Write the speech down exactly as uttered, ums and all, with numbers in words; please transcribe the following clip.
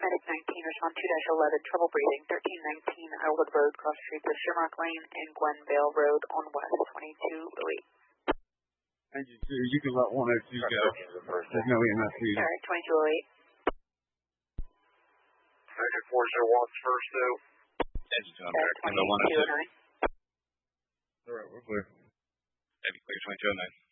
Medic nineteen, respond two dash eleven, trouble breathing, thirteen nineteen Iowa Road, cross streets of Shamrock Lane and Glenvale Road on West twenty-two oh eight. Engine two, you can let one oh two go. There's no E M S either. Alright, twenty-two oh eight. Medic four oh one, first two. Engine two, I'm back. twenty-two oh nine. Alright, we're clear. Heavy clear, twenty-two oh nine.